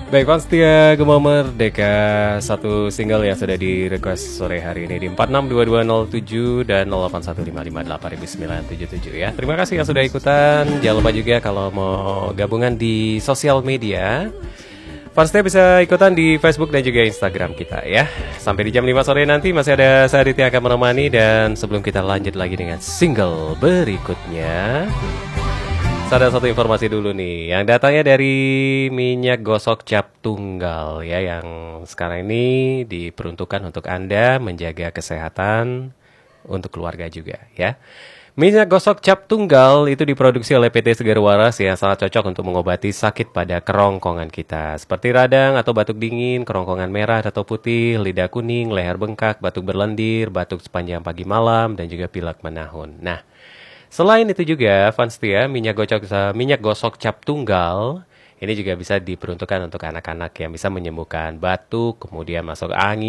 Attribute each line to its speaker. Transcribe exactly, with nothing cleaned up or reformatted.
Speaker 1: Baik, Pak Setia Gema Merdeka, satu single yang sudah di request sore hari ini di empat enam dua dua nol tujuh dan nol delapan satu lima lima delapan sembilan tujuh tujuh ya. Terima kasih yang sudah ikutan. Jangan lupa juga kalau mau gabungan di sosial media, Setia bisa ikutan di Facebook dan juga Instagram kita ya. Sampai di jam lima sore nanti masih ada saya Aditya akan menemani. Dan sebelum kita lanjut lagi dengan single berikutnya, ada satu informasi dulu nih, yang datangnya dari minyak gosok cap tunggal ya, yang sekarang ini diperuntukkan untuk Anda menjaga kesehatan untuk keluarga juga ya. Minyak gosok cap tunggal itu diproduksi oleh P T Segar Waras yang sangat cocok untuk mengobati sakit pada kerongkongan kita, seperti radang atau batuk dingin, kerongkongan merah atau putih, lidah kuning, leher bengkak, batuk berlendir, batuk sepanjang pagi malam, dan juga pilek menahun. Nah, selain itu juga, Setia, minyak gosok minyak gosok cap tunggal ini juga bisa diperuntukkan untuk anak-anak yang bisa menyembuhkan batuk, kemudian masuk angin.